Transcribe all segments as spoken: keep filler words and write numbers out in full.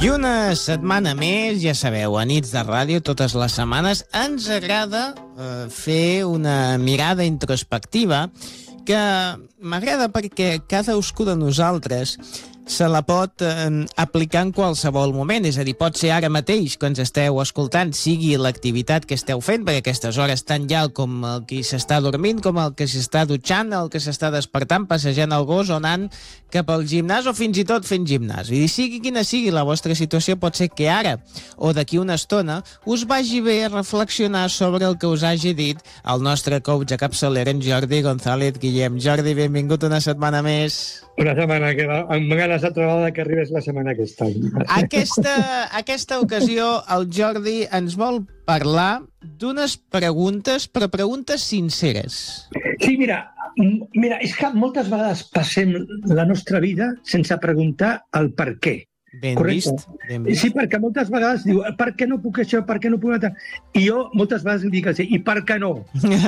I una setmana més, ja sabeu, a Nits de Ràdio, totes les setmanes, ens agrada eh, fer una mirada introspectiva que m'agrada perquè cadascú de nosaltres se la pot eh, aplicar en qualsevol moment. És a dir, pot ser ara mateix que ens esteu escoltant, sigui l'activitat que esteu fent, perquè aquestes hores tan llarg com el que s'està dormint, com el que s'està dutxant, el que s'està despertant, passejant el gos o anant cap al gimnàs o fins i tot fent gimnàs. I sigui quina sigui la vostra situació, pot ser que ara o d'aquí una estona us vagi bé reflexionar sobre el que us hagi dit el nostre coach de capçalera, en Jordi González Guillem. Jordi, benvingut una setmana més. Una setmana que va, amb ganes altra vegada que arribés la setmana aquesta. Aquesta, aquesta ocasió el Jordi ens vol parlar d'unes preguntes, però preguntes sinceres. Sí, mira, mira, és que moltes vegades passem la nostra vida sense preguntar el per què. Ben Correcte? vist, ben vist. Sí, perquè moltes vegades diu, per què no puc això, per què no puc això? I jo moltes vegades li dic així, i per què no?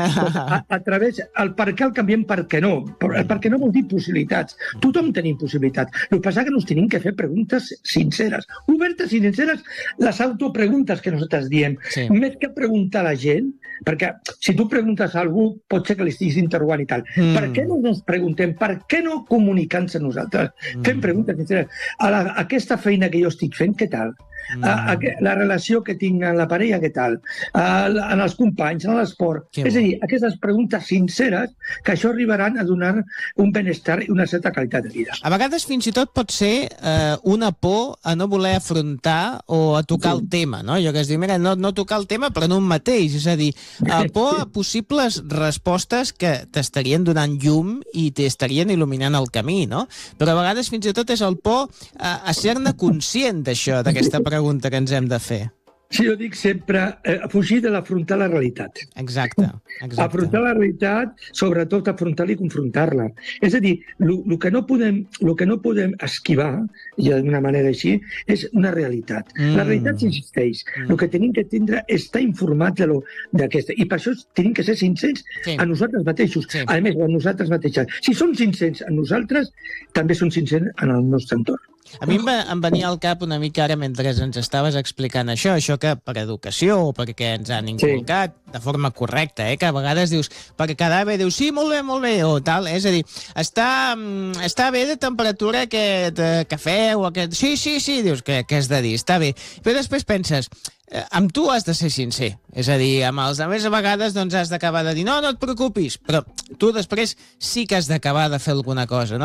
A, a través, el per què el canviem per què no. El per què no vol dir possibilitats. Tothom tenim possibilitats. El que passa és que nos tenim que fer preguntes sinceres, obertes i sinceres, les autopreguntes que nosaltres diem. Sí. Més que preguntar a la gent, perquè si tu preguntes a algú, pot ser que li estiguis interrogant i tal. Mm. Per què no ens preguntem? Per què no comunicant-se nosaltres? Mm. Fem preguntes sinceres. A la, aquesta feina que jo estic fent, què tal? Mm. A, a, la relació que tinc en la parella, què tal? A, en els companys, en l'esport. Que és a dir, aquestes preguntes sinceres que això arribaran a donar un benestar i una certa qualitat de vida. A vegades fins i tot pot ser eh, una por a no voler afrontar o a tocar sí. el tema, no? Allò que es diu, mira, no, no tocar el tema però no un mateix, és a dir, a por a possibles respostes que t'estarien donant llum i t'estarien il·luminant el camí, no? Però a vegades fins i tot és el por a, a ser-ne conscient d'això, d'aquesta pregunta que ens hem de fer. Sí, jo dic sempre, eh, fugir de l'afrontar la realitat. Exacte, exacte. Afrontar la realitat, sobretot afrontar-la i confrontar-la. És a dir, el que no podem, lo que no podem esquivar, i d'una manera així, és una realitat. Mm. La realitat existeix. Mm. El que tenim que tindre és estar informats d'aquesta. I per això tenim que ser sincers sí. a nosaltres mateixos. Sí. A més, a nosaltres mateixes. Si som sincers a nosaltres, també som sincers en el nostre entorn. A mi em, va, em venia al cap una mica ara mentre ens estaves explicant això, això que per educació o perquè ens han inculcat sí. de forma correcta, eh? Que a vegades dius, perquè quedar bé, dius, sí, molt bé, molt bé, o tal, és a dir, està, està bé de temperatura aquest eh, cafè o aquest... Sí, sí, sí, dius, que, que has de dir, està bé. Però després penses, eh, amb tu has de ser sincer, és a dir, amb els altres a vegades doncs has d'acabar de dir, no, no et preocupis, però tu després sí que has d'acabar de fer alguna cosa, no?